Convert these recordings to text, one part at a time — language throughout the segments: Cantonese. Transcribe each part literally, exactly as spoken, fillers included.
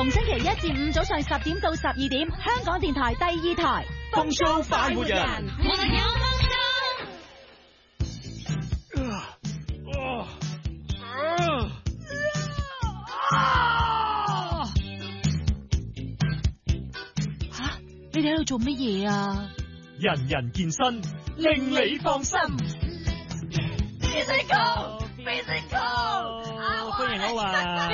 逢星期一至五早上十點到十二點，香港電台第二台風騷快活人， 我哋有風嚇！你哋喺度做乜嘢啊？ 人人健身，令你放心。 Physical，Physical， 歡迎我啊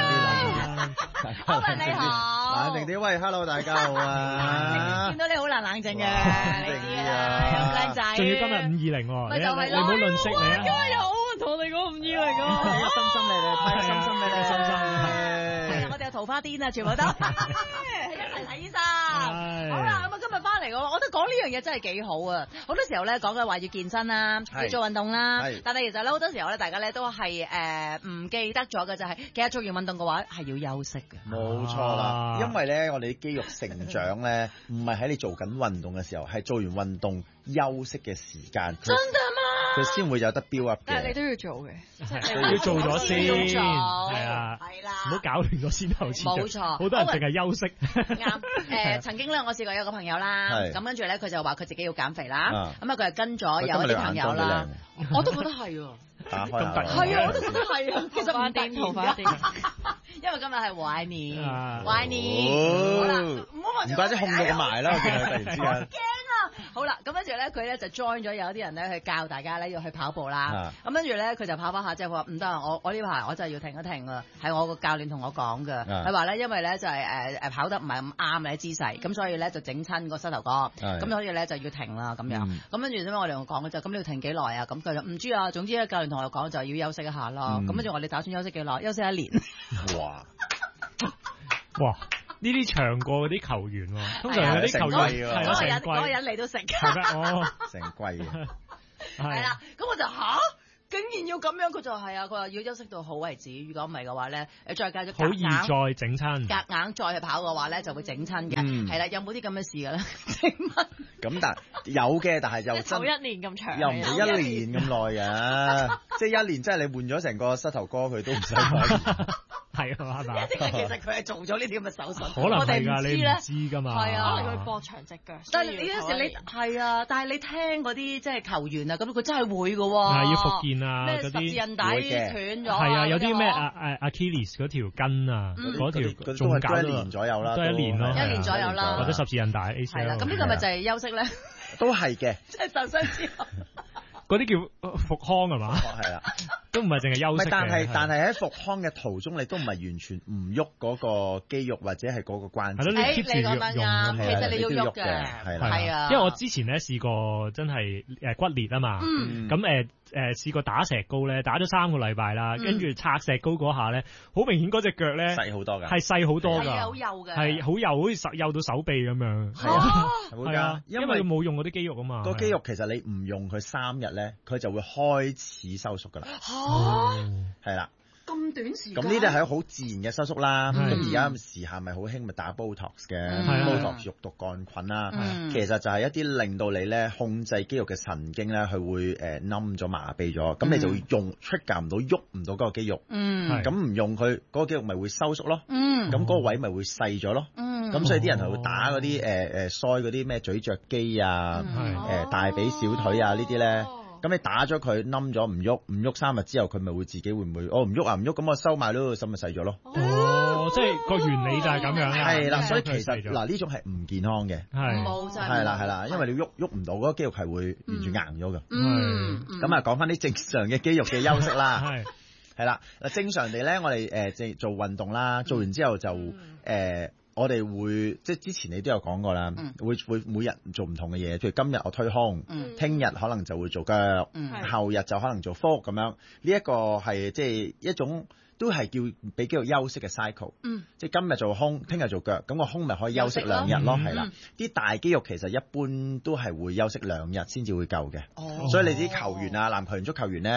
Physical，Owen 你好， 冷靜啲，喂 ，hello 大家好啊！ 見到你好難冷靜嘅，你知啊，又靚仔， 仲要今日五二零喎， 咪就係咯， 你唔好吝嗇你啊！ 今日有同我哋講五二零啊， 心心你哋，睇心心你哋，心心。 我哋有桃花癲啊，全部都一齊睇醫生。好啦，咁啊今日翻嚟我，我覺得講呢樣嘢真係幾好啊！好多時候咧講嘅話要健身啦，要做運動啦，但係其實咧好多時候咧大家咧都係誒唔記得咗嘅就係，其實做完運動嘅話係要休息嘅。 冇錯啦，因為咧我哋啲肌肉成長咧唔係喺你做緊運動嘅時候，係做完運動休息嘅時間。 真㗎嘛？ 佢先會有得 build up 嘅。 但係你都要做嘅， 要做咗先，係啊， 係啦， 唔好搞亂咗先後次序。 冇錯， 好多人淨係休息。 啱誒，曾經咧我試過有個朋友啦，咁跟住咧佢就話佢自己要減肥啦，咁啊佢係跟咗有啲朋友啦，我都覺得係喎。 打開係啊，我都覺得係啊，其實唔突然桃花癲，因為今日係懷念，懷念，好啦，唔好話唔怪之控到咁埋啦，我見佢突然之間。 驚啊！好啦，咁跟住咧，佢咧就 join 咗有啲人咧去教大家咧要去跑步啦。咁跟住咧，佢就跑跑下之後，佢話唔得啊！我我呢排我真係要停一停啊！係我個教練同我講㗎，佢話咧因為咧就係誒誒跑得唔係咁啱嘅姿勢，咁所以咧就整親個膝頭哥，咁所以咧就要停啦咁樣。咁跟住點解我哋講嘅就咁你要停幾耐啊？咁佢就唔知啊。總之咧教練同我講就要休息一下咯。咁跟住我哋打算休息幾耐？休息一年。 哇！ 哇！呢啲長過嗰啲球員喎，通常有啲球員係啊成季， 嗰個人嚟到食， 係咩？哦， 成季嘅， 係啦。咁我就吓，竟然要咁樣，佢就係啊，佢話要休息到好為止。如果唔係嘅話咧，誒再繼續好易再整親， 夾硬再去跑嘅話咧，就會整親嘅。係啦，有冇啲咁嘅事嘅咧？ 咁但有嘅，但係又真一年咁長， 又唔係一年咁耐嘅，即係一年，即係你換咗成個膝頭哥，佢都唔使換。 係啊嘛， 其實佢係做咗呢啲咁嘅手術， 可能係㗎，你唔知㗎嘛。 係啊， 可能佢駁長隻腳。 但係你有時你係啊，但係你聽嗰啲即係球員啊，咁佢真係會㗎喎。 係要復健啊， 咩十字韌帶斷咗。 係啊，有啲咩啊啊 Achilles 嗰條筋啊，嗰條仲搞一年左右啦， 都一年咯， 一年左右啦， 或者十字韌帶 A C L。 係啦，咁呢個咪就係休息咧？ 都係嘅， 即係受傷之後。 嗰啲叫復康係嘛？ 係啦， 都唔係淨係休息嘅。 但係但係喺復康嘅途中，你都唔係完全唔喐嗰個肌肉或者係嗰個關節。 係咯，你 keep 住用。 其實你要喐嘅， 係啦，係啊。 因為我之前咧試過真係誒骨裂啊嘛，咁誒誒試過打石膏咧，打咗三個禮拜啦，跟住拆石膏嗰下咧，好明顯嗰隻腳咧細好多㗎， 係細好多㗎， 係好幼嘅， 係好幼，好似手幼到手臂咁樣。 係啊， 係啊，因為佢冇用嗰啲肌肉啊嘛。 個肌肉其實你唔用佢三日咧，佢就會開始收縮㗎啦。 嚇， 係啦。 咁短時間， 咁呢啲係好自然嘅收縮啦。咁而家時下咪好興咪打 Botox 嘅 Botox 肉毒桿菌啦。其實就係一啲令到你咧控制肌肉嘅神經咧，佢會誒冧咗麻痹咗，咁你就會用出夾唔到喐唔到嗰個肌肉。咁唔用佢嗰個肌肉咪會收縮咯。咁嗰個位咪會細咗咯。咁所以啲人係會打嗰啲誒誒腮嗰啲咩咀嚼肌啊、誒大髀小腿啊呢啲咧。咁你打咗佢冧咗唔喐唔喐三日之後，佢咪會自己會唔會哦唔喐啊唔喐，咁我收埋咯，心咪細咗咯。 哦，即係個原理就係咁樣啦。 係啦，所以其實嗱呢種係唔健康嘅。 係冇錯。 係啦係啦，因為你喐喐唔到嗰個肌肉係會完全硬咗嘅。 嗯。 咁啊講翻啲正常嘅肌肉嘅休息啦。 係。 係啦，嗱正常地咧，我哋誒即係做運動啦，做完之後就誒。我哋會即係之前你都有講過啦，嗯、會會每日做唔同嘅嘢，譬如今日我推胸，聽日、嗯、可能就會做腳，嗯、後日就可能做腹咁樣。呢、這、一個係即係一種都係叫俾肌肉休息嘅 cycle。嗯、即係今日做胸，聽日做腳，咁個胸咪可以休息兩日咯，係啦。啲、嗯、大肌肉其實一般都係會休息兩日先至會夠嘅。哦、所以你啲球員啊，籃球員、足球員咧。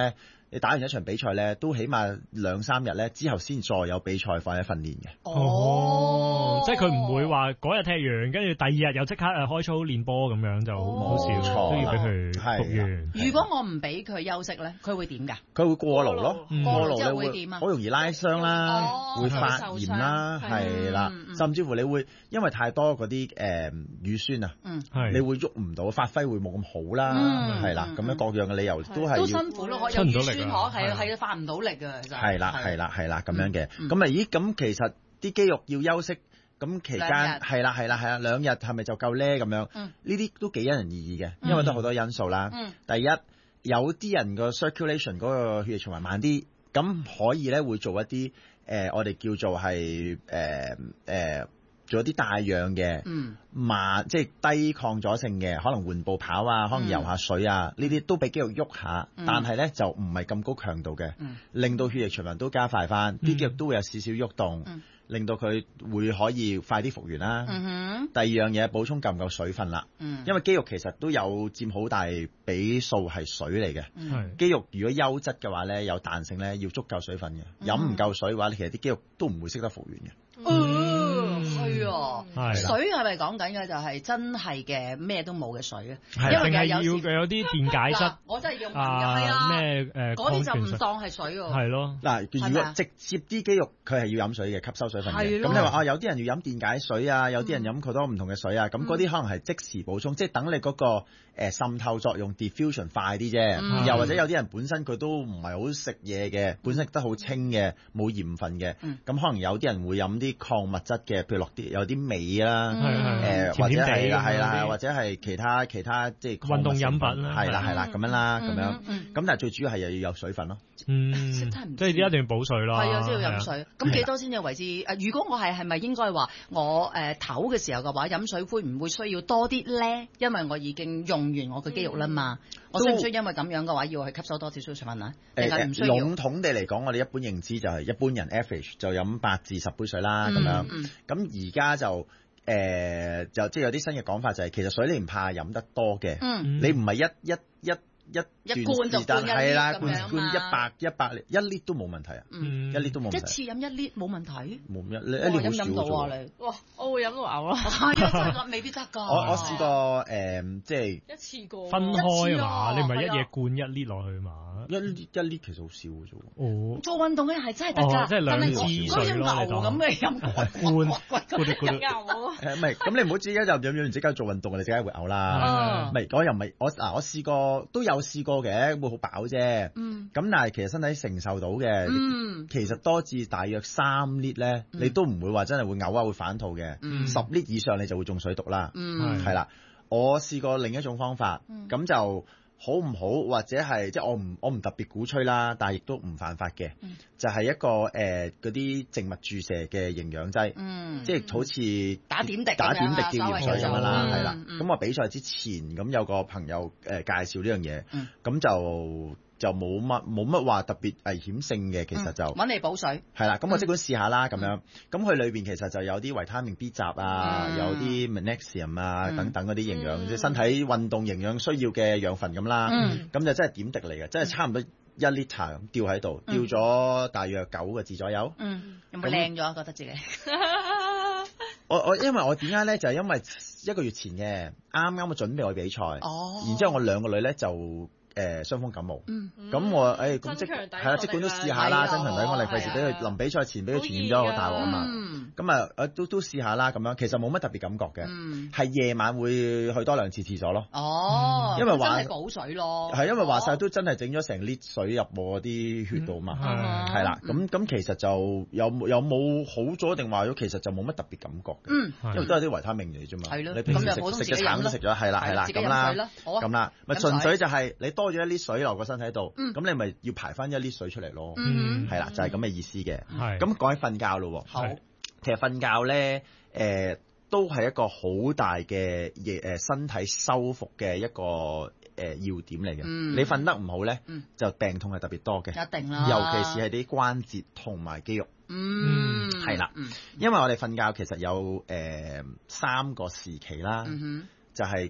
你打完一場比賽咧，都起碼兩三日咧之後先再有比賽放喺訓練嘅。 哦，即係佢唔會話嗰日踢完，跟住第二日又即刻誒開操練波咁樣，就好少，都要俾佢復原。 如果我唔俾佢休息咧，佢會點㗎？ 佢會過勞咯，過勞之後會點啊？ 好容易拉傷啦，會發炎啦，係啦，甚至乎你會因為太多嗰啲誒乳酸啊，你會喐唔到，發揮會冇咁好啦，係啦，咁樣各樣嘅理由都係都辛苦咯，有乳酸可係係發唔到力嘅，其實係啦係啦係啦咁樣嘅，咁啊咦咁其實啲肌肉要休息，咁期間係啦係啦係啦兩日係咪就夠咧？咁樣呢啲都幾因人而異嘅，因為都好多因素啦。第一有啲人個 circulation 嗰個血液循環慢啲，咁可以咧會做一啲誒我哋叫做係誒誒做一啲帶氧嘅慢，即係低抗阻性嘅，可能緩步跑啊，可能游下水啊，呢啲都俾肌肉喐下，但係咧就唔係咁高強度嘅，令到血液循環都加快翻，啲肌肉都會有少少喐動，令到佢會可以快啲復原啦。第二樣嘢補充夠唔夠水分啦，因為肌肉其實都有佔好大比數係水嚟嘅。肌肉如果優質嘅話咧，有彈性咧，要足夠水分嘅。飲唔夠水嘅話，其實啲肌肉都唔會識得復原嘅。 係啊，水係咪講緊嘅就係真係嘅咩都冇嘅水啊？因為係要佢有啲電解質， 我真係要問㗎，係啊， 咩誒嗰啲就唔當係水喎。 係咯， 嗱，如果直接啲肌肉佢係要飲水嘅，吸收水分嘅。咁你話啊，有啲人要飲電解水啊，有啲人飲好多唔同嘅水啊，咁嗰啲可能係即時補充，即係等你嗰個誒滲透作用 diffusion 快啲啫。又或者有啲人本身佢都唔係好食嘢嘅，本身食得好清嘅，冇鹽分嘅，咁可能有啲人會飲啲礦物質嘅，譬如落啲有啲味啦，誒或者係啦係啦，或者係其他其他即係運動飲品啦， 係啦係啦咁樣啦咁樣，咁但係最主要係又要有水分咯。 嗯，即係一定要補水咯。 係啊，先要飲水。咁幾多先至為之？誒，如果我係係咪應該話我誒唞嘅時候嘅話，飲水會唔會需要多啲咧？因為我已經用完我嘅肌肉啦嘛，我需唔需要因為咁樣嘅話要去吸收多少少水分啊？定係唔需要？ 籠統地嚟講，我哋一般認知就係一般人 average 就飲八至十杯水啦咁樣。咁而家就誒就即係有啲新嘅講法就係，其實水你唔怕飲得多嘅，你唔係一一一。一一罐就灌一係啦，灌灌一百一百一 lit 都冇問題啊，一 lit 都冇問題。 一次飲一 lit 冇問題？ 冇一 lit 一 lit 好少啫。 你哇，我會飲到嘔咯。 係啊，未必得㗎。 我我試過誒，即係一次過分開嘛，你唔係一嘢灌一 lit 落去嘛？ 一 lit 一 lit 其實好少嘅啫。 哦， 做運動嘅係真係得㗎， 即係兩支水咯， 你當咁嘅飲灌灌啲灌。 誒唔係，咁你唔好自己就飲飲完即刻做運動，你即刻會嘔啦。唔係，我又唔係我嗱，我試過都有試過嘅。會好飽啫，咁但係其實身體承受到嘅，其實多至大約三 lit 咧，你都唔會話真係會嘔啊，會反肚嘅。十 lit 以上你就會中水毒啦，係啦。我試過另一種方法，咁就好唔好，或者係即係我唔我唔特別鼓吹啦，但係亦都唔犯法嘅，就係一個誒嗰啲靜脈注射嘅營養劑，即係好似打點滴打點滴吊鹽水咁樣啦，係啦。咁我比賽之前咁有個朋友誒介紹呢樣嘢，咁就就冇乜冇乜話特別危險性嘅，其實就揾你補水係啦。咁我即管試下啦，咁樣咁佢裏邊其實就有啲維他命 B 集啊，有啲 magnesium 啊等等嗰啲營養，即係身體運動營養需要嘅養分咁啦。咁就真係點滴嚟嘅，真係差唔多一 litre 咁吊喺度，吊咗大約九個字左右。 嗯，有冇靚咗？覺得自己？ 我我因為我點解咧？就係因為一個月前嘅啱啱我準備去比賽，然之後我兩個女咧就。誒傷風感冒，咁我誒咁即係啦，即管都試下啦，增強抵抗力，費事俾佢臨比賽前俾佢傳染咗好大鑊啊嘛。咁啊誒都都試下啦，咁樣其實冇乜特別感覺嘅，係夜晚會去多兩次廁所咯。 哦， 因為話真係補水咯， 係因為話晒都真係整咗成 lit 水入我啲血度嘛，係啦。咁咁其實就有有冇好咗定壞咗？其實就冇乜特別感覺嘅，因為都係啲維他命嚟啫嘛。 係咯， 你平時食食嘅橙都食咗，係啦係啦咁啦，咁啦，咪純粹就係你多咗一 lit 水落個身體度，咁你咪要排翻一 lit 水出嚟咯，係啦，就係咁嘅意思嘅。咁講起瞓覺咯，好，其實瞓覺咧，誒都係一個好大嘅嘢，誒身體修復嘅一個誒要點嚟嘅。你瞓得唔好咧，就病痛係特別多嘅， 一定啦， 尤其是係啲關節同埋肌肉。嗯，係啦，因為我哋瞓覺其實有誒三個時期啦，就係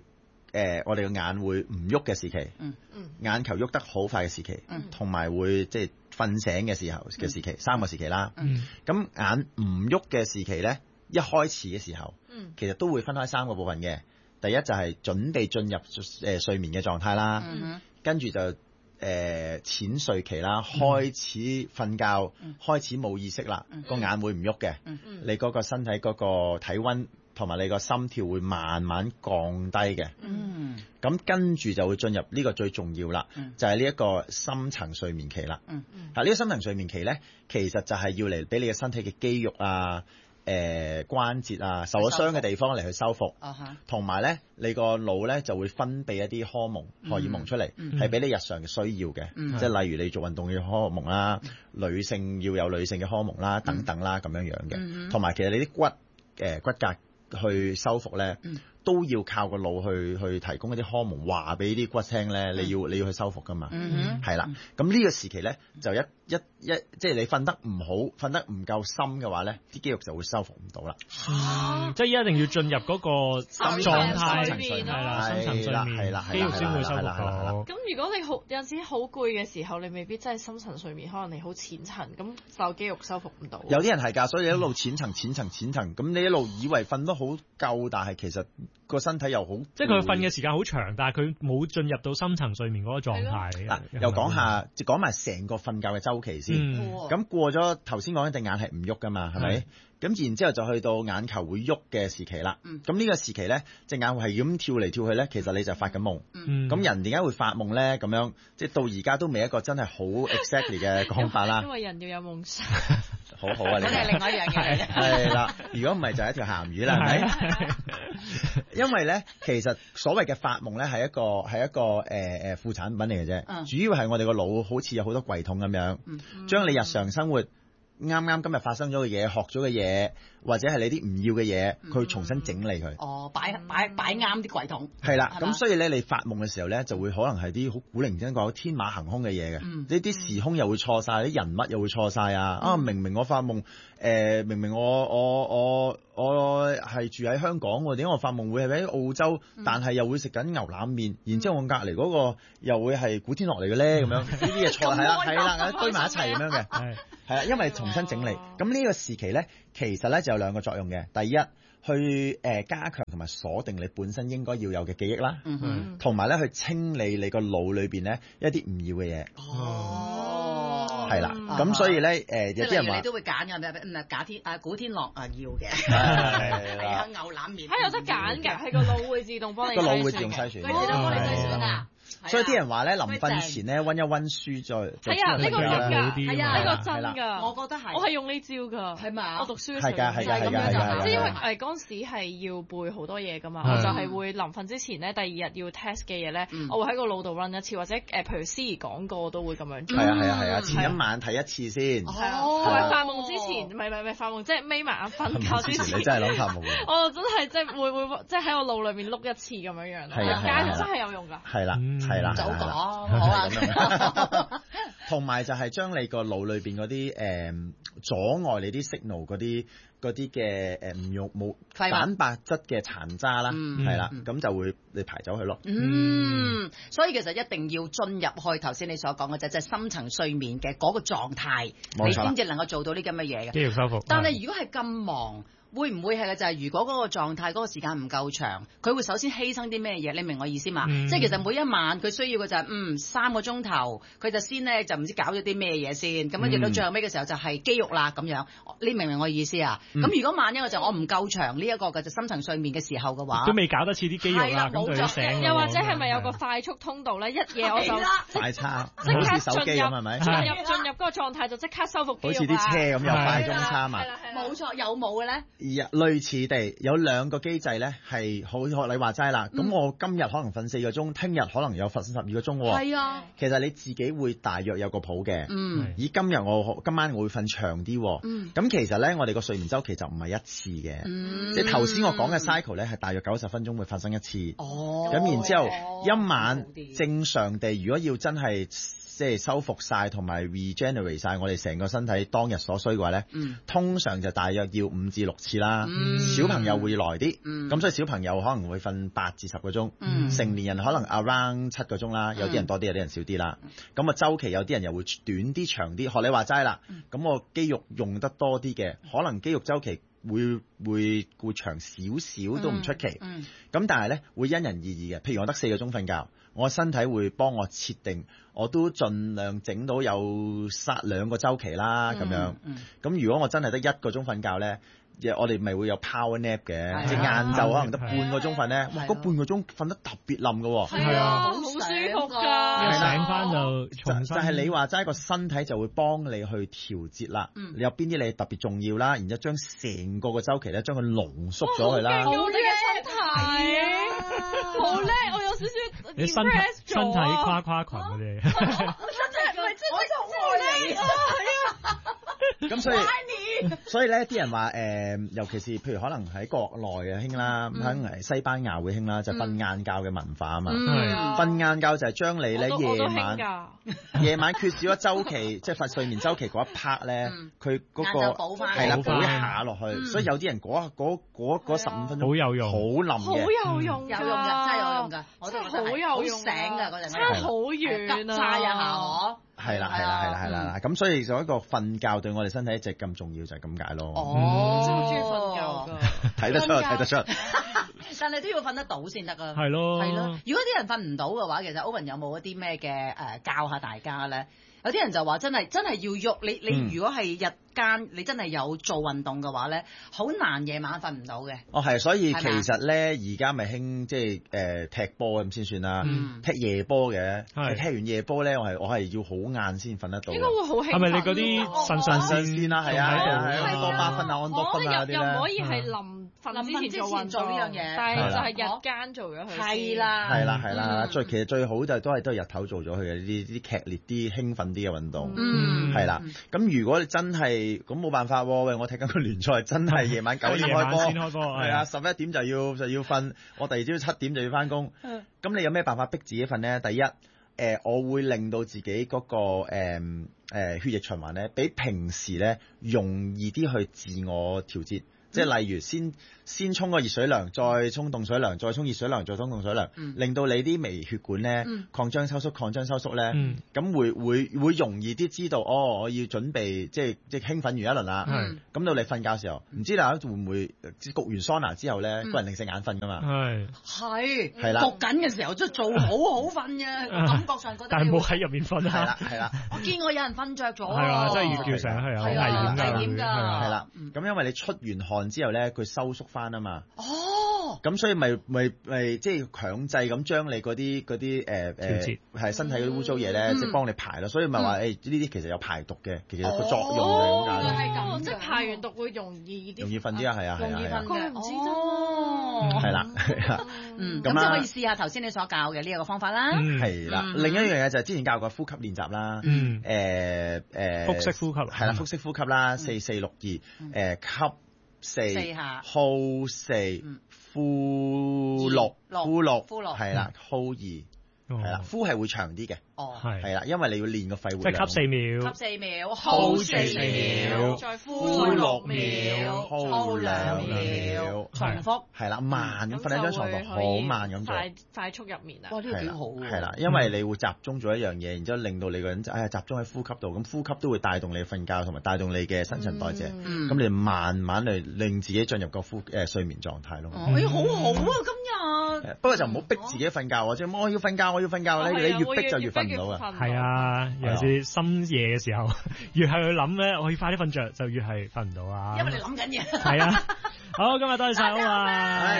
誒我哋嘅眼會唔喐嘅時期， 嗯嗯，眼球喐得好快嘅時期，嗯，同埋會即係瞓醒嘅時候嘅時期，嗯、三個時期啦。嗯，咁眼唔喐嘅時期咧，一開始嘅時候，嗯，其實都會分開三個部分嘅。第一就係準備進入誒睡眠嘅狀態啦，嗯、跟住就誒、呃、淺睡期啦，開始瞓覺，嗯、開始冇意識啦，個、嗯、眼會唔喐嘅，嗯、你嗰個身體嗰個體溫同埋你個心跳會慢慢降低嘅，咁、嗯、跟住就會進入呢個最重要啦，嗯、就係呢一個深層睡眠期啦。嗯嗯、啊，呢、呢個深層睡眠期咧，其實就係要嚟俾你嘅身體嘅肌肉啊。誒、呃、關節啊，受咗傷嘅地方嚟去修復，同埋咧你個腦咧就會分泌一啲荷蒙、荷爾蒙出嚟，係俾、嗯、你日常嘅需要嘅，嗯、即係例如你做運動嘅荷爾蒙啦，嗯、女性要有女性嘅荷爾蒙啦，等等啦咁樣樣嘅，同埋、嗯、其實你啲骨誒、呃、骨骼去修復咧。嗯都要靠個腦去去提供一啲荷爾蒙，話俾啲骨聽咧，你要你要去修復噶嘛，係啦、嗯。咁呢個時期咧，就一一一即係你瞓得唔好，瞓得唔夠深嘅話咧，啲肌肉就會修復唔到啦。 嗯、即係一定要進入嗰個狀態， 係啦，深層睡眠，係啦，肌肉先會修復到。 咁如果你好有陣時好攰嘅時候，你未必真係深層睡眠，可能你好淺層，咁就肌肉修復唔到。 有啲人係㗎，所以一路淺層、淺層、淺層，咁你一路以為瞓得好夠，但係其實個身體又好， 即係佢瞓嘅時間好長，但係佢冇進入到深層睡眠嗰個狀態。 嗱，又講下，就講埋成個瞓覺嘅週期先。咁、嗯、過咗頭先講一隻眼係唔喐噶嘛，係咪？咁然之後就去到眼球會喐嘅時期啦。咁呢、嗯、個時期咧，隻眼係咁跳嚟跳去咧，其實你就發緊夢。咁、嗯、人點解會發夢咧？咁樣即係到而家都未一個真係好 exactly 嘅講法啦。 因為人要有夢想。 好好啊！你係另外一樣嘢嚟嘅。 係啦，如果唔係就係一條鹹魚啦，係咪？因為咧，其實所謂嘅發夢咧，係一個係一個誒誒、呃、副產品嚟嘅啫。嗯、主要係我哋個腦好似有好多櫃桶咁樣，嗯嗯、將你日常生活啱啱今日發生咗嘅嘢、學咗嘅嘢，或者係你啲唔要嘅嘢，佢、嗯、重新整理佢。 哦，擺擺擺啱啲櫃桶。係啦，咁所以咧，你發夢嘅時候咧，就會可能係啲好古靈精怪、天馬行空嘅嘢嘅。呢啲、嗯、時空又會錯晒，啲人物又會錯晒啊！嗯、啊，明明我發夢，誒、呃，明明我我我我係住喺香港，點解我發夢會係喺澳洲，嗯、但係又會食緊牛腩麵，然之後我隔離嗰個又會係古天樂嚟嘅咧？咁樣呢啲嘢錯係啦，係啦，堆埋一齊咁樣嘅。係係啦，因為重新整理。咁呢個時期咧，其實咧就有兩個作用嘅。第一，去誒加強同埋鎖定你本身應該要有嘅記憶啦，同埋咧去清理你個腦裏邊咧一啲唔要嘅嘢。哦，係啦，咁所以咧誒有啲人話你都會揀嘅，唔係假天啊古天樂啊要嘅，係啊牛腩麵， 係有得揀㗎，係個腦會自動幫你個腦會自動篩選， 佢自動幫你篩選啊。 所以啲人話咧，臨瞓前咧温一温書再係啊，呢個真㗎，係啊，呢個真㗎， 我覺得係， 我係用呢招㗎， 係嘛？ 我讀書嘅時候係㗎係㗎係㗎， 即係因為誒嗰陣時係要背好多嘢㗎嘛，我就係會臨瞓之前咧，第二日要 test 嘅嘢咧，我會喺個腦度 run 一次，或者誒譬如司儀講過我都會咁樣做。 係啊係啊係啊，前一晚睇一次先。 哦，同埋發夢之前，唔係唔係唔係發夢，即係眯埋眼瞓覺之前。 你真係諗發夢。 我真係即係會會即係喺我腦裏面碌一次咁樣樣。係啊係啊，真係有用㗎。 係啦係啦。 哦，好啊。 同埋就係將你個腦裏邊嗰啲誒阻礙你啲 signal 嗰啲嗰啲嘅誒唔用冇蛋白質嘅殘渣啦，係啦，咁就會你排走佢咯。 嗯，所以其實一定要進入去頭先你所講嘅就係深層睡眠嘅嗰個狀態，你先至能夠做到啲咁嘅嘢嘅。 肌肉修復。 但係如果係咁忙，會唔會係嘅就係如果嗰個狀態嗰個時間唔夠長，佢會首先犧牲啲咩嘢？你明我意思嘛？嗯、即係其實每一晚佢需要嘅就係、是、嗯三個鐘頭，佢就先咧就唔知搞咗啲咩嘢先，咁跟住到最後尾嘅時候就係肌肉啦咁樣。你明唔明我意思啊？咁、嗯、如果萬一我就我唔夠長呢一個嘅就深層睡眠嘅時候嘅話， 都未搞得似啲肌肉啦，咁就醒。 又或者係咪有個快速通道咧？一嘢我就快叉， 即刻好似手機咁係咪？ 進入進入嗰個狀態就即刻修復肌肉， 好似啲車咁有快中叉嘛？ 冇錯，有冇嘅咧？ 類似地有兩個機制咧，係好學你話齋啦。咁、嗯、我今日可能瞓四個鐘，聽日可能有瞓十二個鐘喎。係啊，其實你自己會大約有個譜嘅。嗯，以今日我今晚我會瞓長啲。嗯，咁其實咧，我哋個睡眠週期就唔係一次嘅。嗯，即係頭先我講嘅 cycle 咧，係大約九十分鐘會發生一次。哦，咁然之後、哦、一晚正常地，如果要真係即係修復晒同埋 regenerate 晒我哋成個身體當日所需嘅話咧，嗯、通常就大約要五至六次啦。嗯、小朋友會耐啲，咁、嗯、所以小朋友可能會瞓八至十個鐘，嗯、成年人可能 around 七個鐘啦，有啲人多啲，有啲人少啲啦。咁啊週期有啲人又會短啲、長啲。學你話齋啦，咁我肌肉用得多啲嘅，可能肌肉週期會會會長少少都唔出奇。咁、嗯嗯、但係咧會因人而異嘅。譬如我得四個鐘瞓覺，我身體會幫我設定，我都盡量整到有三兩個週期啦咁樣。咁、嗯嗯、如果我真係得一個鐘瞓覺咧，我哋咪會有 power nap 嘅，即係晏晝可能得半個鐘瞓咧，哇！嗰半個鐘瞓得特別冧嘅喎， 係啊，好舒服㗎， 醒翻就重新。 就係你話齋個身體就會幫你去調節啦，你有邊啲你特別重要啦，然之後將成個個週期咧將佢濃縮咗佢啦。 好叻身體，好叻！我有少少你身體身體誇誇群嗰啲， 我真係唔係真係好愛你啊！ 咁所以所以咧，啲人話誒、呃，尤其是譬如可能喺國內嘅興啦，可能係西班牙會興啦，就瞓、是、晏覺嘅文化啊嘛。瞓晏、嗯、覺就係將你咧夜晚夜晚缺少咗週期，即係瞓睡眠週期嗰一 part 咧，佢嗰、那個係啦補一下落去。嗯、所以有啲人嗰嗰十五分鐘好有用， 好冧嘅， 好有用， 有用㗎，真係有用㗎，我都覺得好有用，醒㗎嗰陣， 差好遠啊， 炸一下我。 係啦，係啦，係啦，係啦，咁所以就一個瞓覺對我哋身體一直咁重要就係咁解咯。 哦， 真係好中意瞓覺㗎， 睇得出，睇得出。 但係都要瞓得到先得啊。 係咯， 係咯。如果啲人瞓唔到嘅話，其實 Owen 有冇一啲咩嘅誒教下大家咧？有啲人就話真係真係要喐，你你如果係日間你真係有做運動嘅話咧，好難夜晚瞓唔到嘅。 哦，係，所以其實咧而家咪興即係誒踢波咁先算啦，踢夜波嘅，踢完夜波咧，我係我係要好晏先瞓得到。 應該會好興奮。 係咪你嗰啲腎上腺先啦？係啊， 係多巴胺啊、安多酚啊嗰啲咧。 又唔可以係臨瞓之前做呢樣嘢，但係就係日間做咗佢。 係啦， 係啦，係啦，最其實最好就都係都係日頭做咗佢嘅呢啲啲劇烈啲、興奮啲嘅運動。嗯，係啦。咁如果你真係咁冇辦法喎，喂，我睇緊個聯賽真係夜晚九點開波，係啊，十一點就要就要瞓，我第二朝七點就要翻工。咁你有咩辦法逼自己瞓咧？第一，誒、呃，我會令到自己嗰、嗰個誒、呃呃、血液循環咧，比平時咧容易啲去自我調節。即係例如先先沖個熱水涼，再沖凍水涼，再沖熱水涼，再沖凍水涼，嗯、令到你啲微血管咧、嗯、擴張收縮、擴張收縮咧，咁、嗯、會會會容易啲知道哦，我要準備即係即係興奮完一輪啦。咁、嗯、到你瞓覺時候，唔知大家會唔會焗完桑拿之後咧，個、嗯、人零舍眼瞓噶嘛？係係係啦， 焗緊嘅時候即係做好好瞓嘅，感覺上覺得。 但係冇喺入面瞓啊！ 係啦係啦， 我見過有人瞓着咗。係啊，真係要叫醒係啊，好危險㗎。 危險㗎。 係啦，咁因為你出完汗之後咧，佢收縮翻啊嘛。 哦， 咁所以咪咪咪即係強制咁將你嗰啲嗰啲誒誒係身體嗰啲污糟嘢咧，即係幫你排咯。所以咪話誒呢啲其實有排毒嘅，其實個作用係咁解。 係咁，即係排完毒會容易啲。 容易瞓啲啊，係啊，係啊， 容易瞓嘅。 唔知啫。 係啦，係啦。 嗯，咁就可以試下頭先你所教嘅呢一個方法啦。 係啦，另一樣嘢就係之前教過呼吸練習啦。嗯。誒誒。 腹式呼吸。係啦，腹式呼吸啦，四四六二，誒吸。四下 hold 四，呼六，呼六，呼六，係啦 hold 二，係啦，呼係會長啲嘅。哦，係係啦，因為你要練個肺活量。 即係吸四秒， 吸四秒 ，hold 四秒，再呼六秒 ，hold 兩秒，重複。係啦，慢咁瞓喺張床度，好慢咁做。 快快速入眠啊！ 哇，呢個幾好喎。 係啦，因為你會集中咗一樣嘢，然之後令到你個人哎呀集中喺呼吸度，咁呼吸都會帶動你瞓覺，同埋帶動你嘅新陳代謝。咁你慢慢嚟令自己進入個呼誒睡眠狀態咯。 哎，好好啊，今日。 不過就唔好逼自己瞓覺，即係我要瞓覺，我要瞓覺咧，你越逼就越瞓。 係啊，尤其是深夜嘅時候，越係去諗咧，我要快啲瞓着，就越係瞓唔到啊。 因為你諗緊嘢。 係啊，好，今日多謝晒啊嘛。